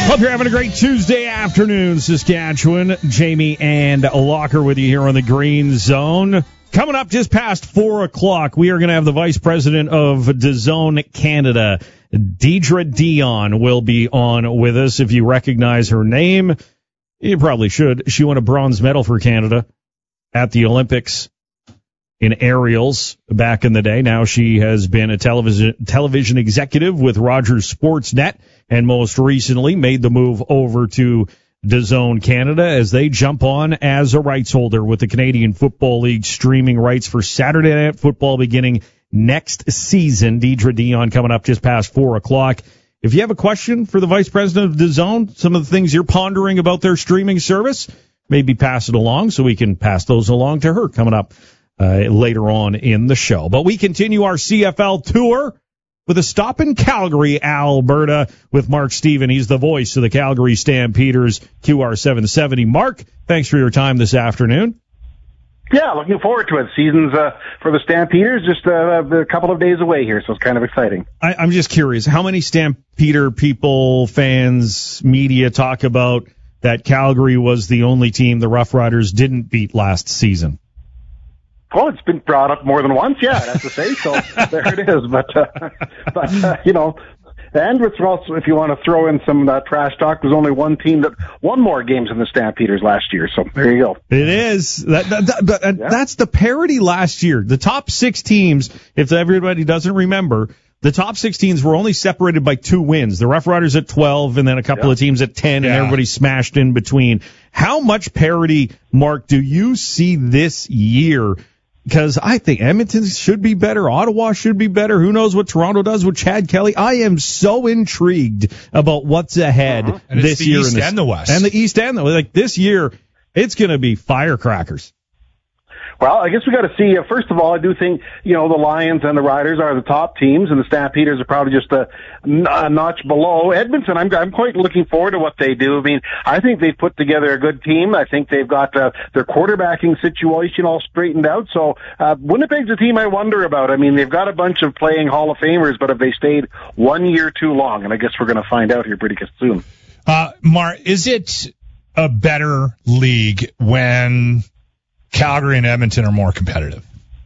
Hope you're having a great Tuesday afternoon, Saskatchewan. Jamie and Locker with you here on the Green Zone. Coming up just past 4 o'clock, we are going to have the Vice President of DAZN Canada, Deidre Dion, will be on with us. If you recognize her name, you probably should. She won a bronze medal for Canada at the Olympics in aerials back in the day. Now she has been a television executive with Rogers Sportsnet, and most recently made the move over to DAZN Canada as they jump on as a rights holder with the Canadian Football League streaming rights for Saturday Night Football beginning next season. Deidre Dion coming up just past 4 o'clock. If you have a question for the Vice President of DAZN, some of the things you're pondering about their streaming service, maybe pass it along so we can pass those along to her coming up later on in the show. But we continue our CFL tour with a stop in Calgary, Alberta, with Mark Stephen. He's the voice of the Calgary Stampeders, QR770. Mark, thanks for your time this afternoon. Yeah, looking forward to it. Season's for the Stampeders just a couple of days away here, so it's kind of exciting. I'm just curious, how many Stampeder people, fans, media talk about that Calgary was the only team the Rough Riders didn't beat last season? Well, it's been brought up more than once, yeah, I have to say, so there it is. But you know, and also, if you want to throw in some trash talk, there's only one team that won more games than the Stampeders last year, so there you go. It is. That's the parity last year. The top 6 teams, if everybody doesn't remember, the top 6 teams were only separated by 2 wins. The Rough Riders at 12 and then a couple of teams at 10 and everybody smashed in between. How much parity, Mark, do you see this year? Because I think Edmonton should be better. Ottawa should be better. Who knows what Toronto does with Chad Kelly? I am so intrigued about what's ahead this year. East and the West. And the East and the West. Like this year, it's going to be firecrackers. Well, I guess we got to see. First of all, I do think, you know, the Lions and the Riders are the top teams, and the Stampeders are probably just a notch below. Edmonton, I'm quite looking forward to what they do. I mean, I think they've put together a good team. I think they've got their quarterbacking situation all straightened out. So Winnipeg's a team I wonder about. I mean, they've got a bunch of playing Hall of Famers, but have they stayed 1 year too long? And I guess we're going to find out here pretty soon. Mark, is it a better league when Calgary and Edmonton are more competitive?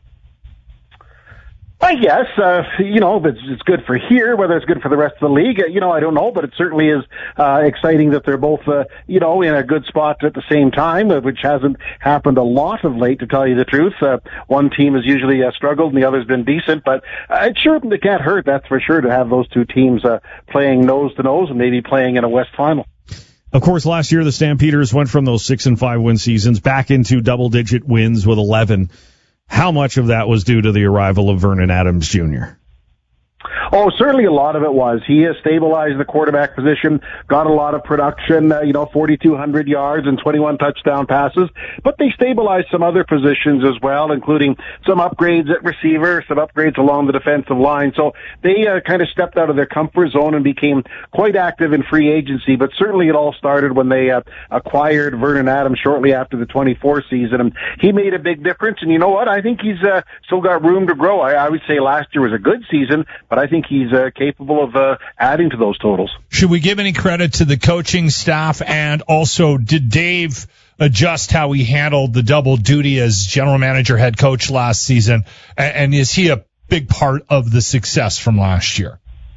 I guess, you know, it's good for here. Whether it's good for the rest of the league, you know, I don't know, but it certainly is exciting that they're both, you know, in a good spot at the same time, which hasn't happened a lot of late, to tell you the truth. One team has usually struggled and the other's been decent, but it can't hurt, that's for sure, to have those two teams playing nose to nose and maybe playing in a West final. Of course, last year the Stampeders went from those 6 and 5 win seasons back into double-digit wins with 11. How much of that was due to the arrival of Vernon Adams Jr.? Oh, certainly a lot of it was. He has stabilized the quarterback position, got a lot of production, 4,200 yards and 21 touchdown passes. But they stabilized some other positions as well, including some upgrades at receiver, some upgrades along the defensive line. So they kind of stepped out of their comfort zone and became quite active in free agency. But certainly it all started when they acquired Vernon Adams shortly after the 24 season. And he made a big difference. And you know what? I think he's still got room to grow. I would say last year was a good season, but I think he's capable of adding to those totals. Should we give any credit to the coaching staff? And also, did Dave adjust how he handled the double duty as general manager, head coach last season? And is he a big part of the success from last year?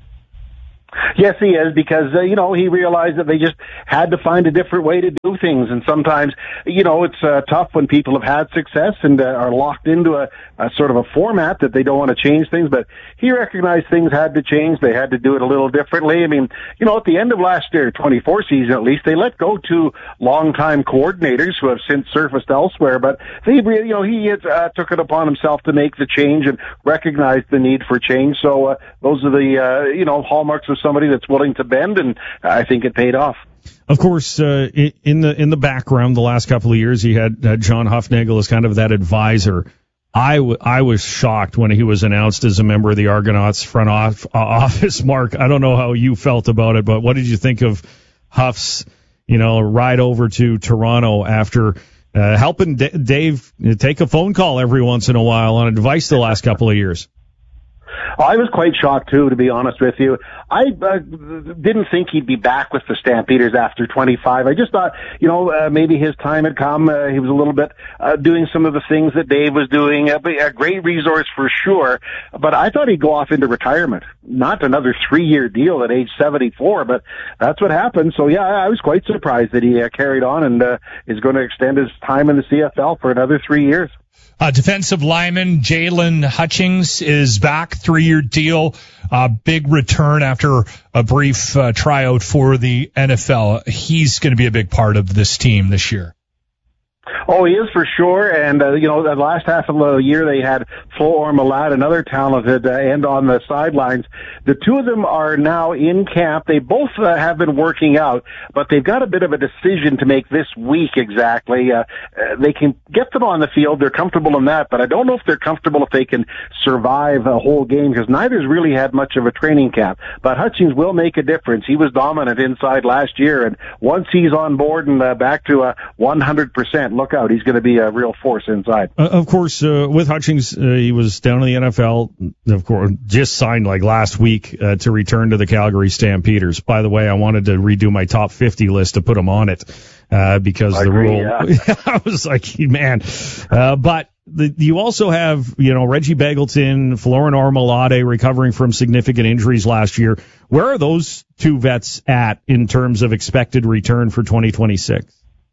Yes, he is, because, he realized that they just had to find a different way to do things. And sometimes, it's tough when people have had success and are locked into a sort of a format that they don't want to change things. But he recognized things had to change. They had to do it a little differently. I mean, at the end of last year, 24 season at least, they let go 2 longtime coordinators who have since surfaced elsewhere. But he took it upon himself to make the change and recognize the need for change. So those are the, hallmarks of somebody that's willing to bend, and I think it paid off. Of course, in the background, the last couple of years, he had John Hufnagel as kind of that advisor. I was shocked when he was announced as a member of the Argonauts front office. Mark, I don't know how you felt about it, but what did you think of Huff's, ride over to Toronto after helping Dave take a phone call every once in a while on advice the last couple of years? I was quite shocked, too, to be honest with you. I didn't think he'd be back with the Stampeders after 25. I just thought, maybe his time had come. He was a little bit doing some of the things that Dave was doing. A great resource for sure, but I thought he'd go off into retirement. Not another 3-year deal at age 74, but that's what happened. So, yeah, I was quite surprised that he carried on and is going to extend his time in the CFL for another 3 years. Defensive lineman Jalen Hutchings is back, 3-year deal, big return after a brief tryout for the NFL. He's going to be a big part of this team this year. Oh, he is for sure. And, the last half of the year they had Flo Ormelad, another talented end on the sidelines. The two of them are now in camp. They both have been working out, but they've got a bit of a decision to make this week exactly. They can get them on the field. They're comfortable in that, but I don't know if they're comfortable if they can survive a whole game because neither's really had much of a training camp. But Hutchings will make a difference. He was dominant inside last year, and once he's on board and back to 100%, look out. He's going to be a real force inside. Of course, with Hutchings, he was down in the NFL, of course, just signed like last week to return to the Calgary Stampeders. By the way, I wanted to redo my top 50 list to put him on it because the rule. Yeah. I was like, man. But you also have, Reggie Begelton, Florin Ormelade recovering from significant injuries last year. Where are those two vets at in terms of expected return for 2026?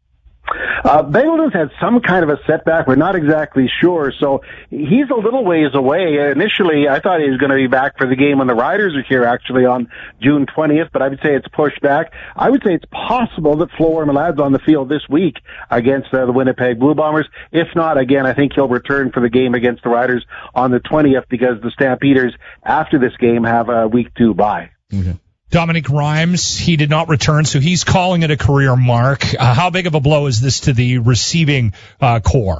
Begelton's had some kind of a setback. We're not exactly sure, so he's a little ways away. Initially, I thought he was going to be back for the game when the Riders are here, actually, on June 20th, but I would say it's pushed back. I would say it's possible that Flo Ormelad's on the field this week against the Winnipeg Blue Bombers. If not, again, I think he'll return for the game against the Riders on the 20th because the Stampeders, after this game, have a week 2 bye. Okay. Dominic Rhymes, he did not return, so he's calling it a career mark. How big of a blow is this to the receiving core?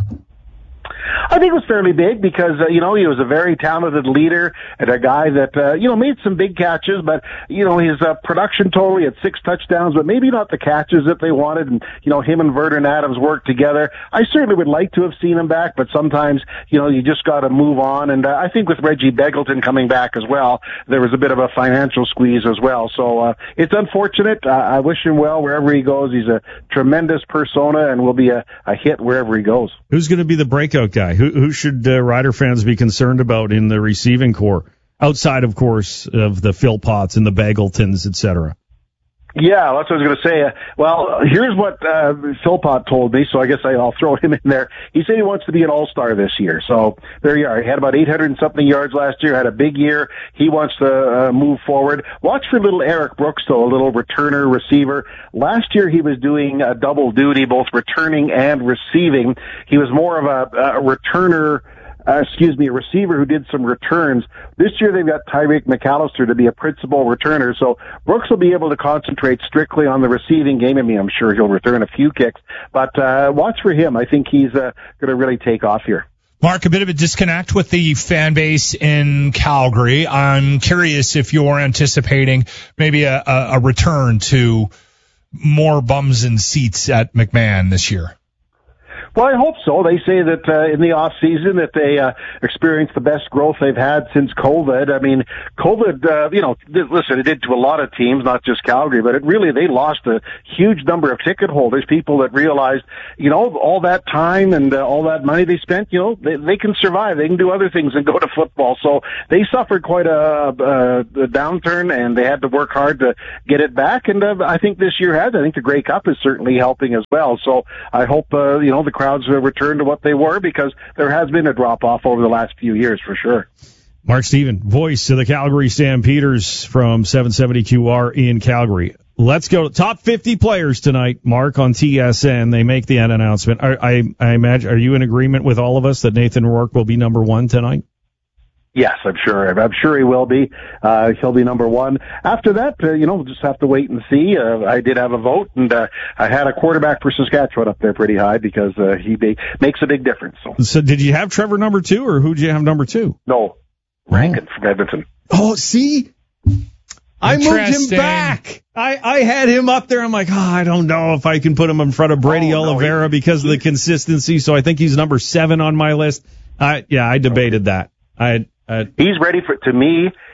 I think it was fairly big because, he was a very talented leader and a guy that, made some big catches, but, his production total, he had 6 touchdowns, but maybe not the catches that they wanted. And, him and Vernon Adams worked together. I certainly would like to have seen him back, but sometimes, you just got to move on. And I think with Reggie Begelton coming back as well, there was a bit of a financial squeeze as well. So it's unfortunate. I wish him well wherever he goes. He's a tremendous persona and will be a hit wherever he goes. Who's going to be the breakout guy? Who should Rider fans be concerned about in the receiving core, outside, of course, of the Philpotts and the Begeltons, et cetera? Yeah, that's what I was going to say. Well, here's what Philpott told me, so I guess I'll throw him in there. He said he wants to be an all-star this year. So there you are. He had about 800-and-something yards last year, had a big year. He wants to move forward. Watch for little Eric Brooks, though, a little returner receiver. Last year he was doing double duty, both returning and receiving. He was more of a returner, a receiver who did some returns. This year they've got Tyreek McAllister to be a principal returner, so Brooks will be able to concentrate strictly on the receiving game. I mean, I'm sure he'll return a few kicks, but watch for him. I think he's going to really take off here. Mark, a bit of a disconnect with the fan base in Calgary. I'm curious if you're anticipating maybe a return to more bums and seats at McMahon this year. Well, I hope so. They say that in the off season that they experienced the best growth they've had since COVID. I mean, COVID, listen, it did to a lot of teams, not just Calgary, but they lost a huge number of ticket holders, people that realized, all that time and all that money they spent, they can survive. They can do other things than go to football. So they suffered quite a downturn, and they had to work hard to get it back. And I think this year I think the Grey Cup is certainly helping as well. So I hope, the crowds return to what they were, because there has been a drop-off over the last few years for sure. Mark Stephen, voice of the Calgary Stampeders from 770 QR in Calgary. Let's go. Top 50 players tonight, Mark, on TSN. They make the announcement. I imagine, are you in agreement with all of us that Nathan Rourke will be number 1 tonight? Yes, I'm sure he will be. He'll be number 1. After that, we'll just have to wait and see. I did have a vote, and I had a quarterback for Saskatchewan up there pretty high because he makes a big difference. So did you have Trevor number 2, or who did you have number 2? No, Rankin from Edmonton. Oh, see? I moved him back. I had him up there. I'm like, I don't know if I can put him in front of Brady Oliveira because of the consistency. So I think he's number 7 on my list. I debated that. He's ready for. To me,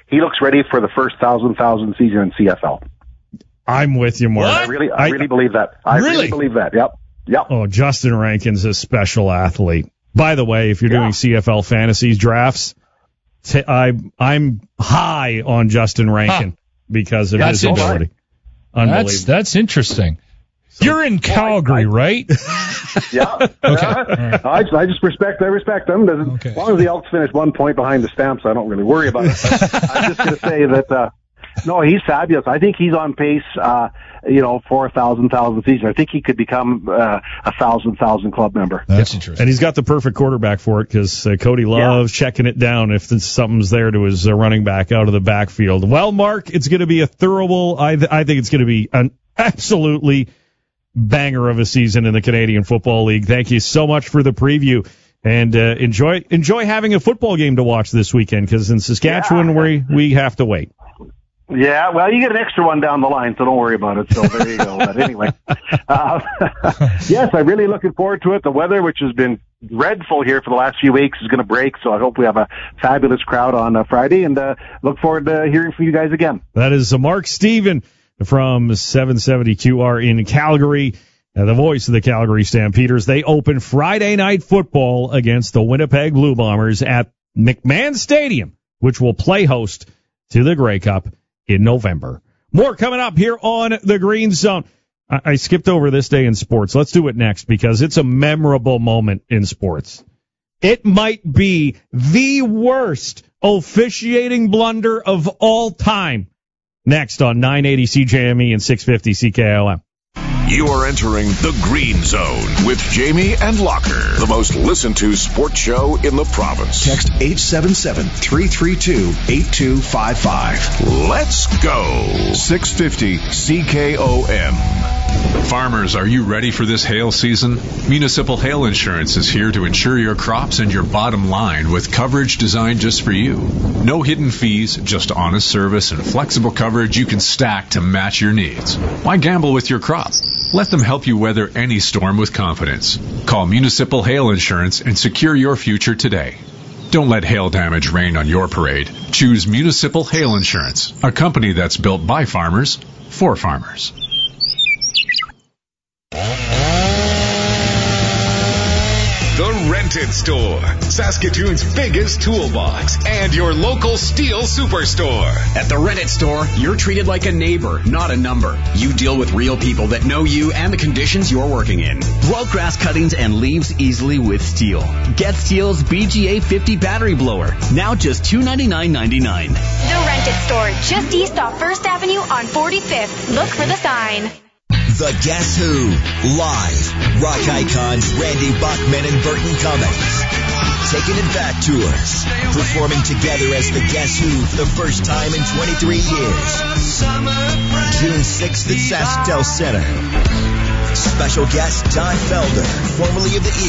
he looks ready for the first 1,000 season in CFL. I'm with you, Mark. I really believe that. I really believe that. Yep. Oh, Justin Rankin's a special athlete. By the way, if you're doing CFL fantasies drafts, I'm high on Justin Rankin because of his ability. Unbelievable. That's interesting. So, you're in Calgary, right? Yeah. Okay. I just respect them. As long as the Elks finish 1 point behind the Stamps, I don't really worry about it. I'm just going to say that, no, he's fabulous. I think he's on pace, for 1,000 season. I think he could become a 1,000 club member. That's interesting. And he's got the perfect quarterback for it because Cody loves checking it down if something's there to his running back out of the backfield. Well, Mark, it's going to be a thorough. I think it's going to be an absolutely banger of a season in the Canadian Football League. Thank you so much for the preview. And enjoy having a football game to watch this weekend because in Saskatchewan we have to wait. Yeah, well, you get an extra one down the line, so don't worry about it. So there you go. But anyway, yes, I'm really looking forward to it. The weather, which has been dreadful here for the last few weeks, is going to break. So I hope we have a fabulous crowd on Friday, and look forward to hearing from you guys again. That is Mark Steven from 770 QR in Calgary, the voice of the Calgary Stampeders. They open Friday Night Football against the Winnipeg Blue Bombers at McMahon Stadium, which will play host to the Grey Cup in November. More coming up here on the Green Zone. I skipped over this day in sports. Let's do it next because it's a memorable moment in sports. It might be the worst officiating blunder of all time. Next on 980 CJME and 650 CKOM. You are entering the Green Zone with Jamie and Locker, the most listened to sports show in the province. Text 877-332-8255. Let's go. 650 CKOM. Farmers, are you ready for this hail season? Municipal Hail Insurance is here to insure your crops and your bottom line with coverage designed just for you. No hidden fees, just honest service and flexible coverage you can stack to match your needs. Why gamble with your crop? Let them help you weather any storm with confidence. Call Municipal Hail Insurance and secure your future today. Don't let hail damage rain on your parade. Choose Municipal Hail Insurance, a company that's built by farmers for farmers. The Rented Store, Saskatoon's biggest toolbox, and your local steel superstore. At the Rented Store, you're treated like a neighbor, not a number. You deal with real people that know you and the conditions you're working in. Blow grass cuttings and leaves easily with Steel. Get Steel's BGA 50 battery blower, now just $299.99. The Rented Store, just east off 1st Avenue on 45th. Look for the sign. The Guess Who, live. Rock icons Randy Bachman and Burton Cummings. Taking It Back tours. Performing together as the Guess Who for the first time in 23 years. June 6th at SaskTel Center. Special guest Don Felder, formerly of the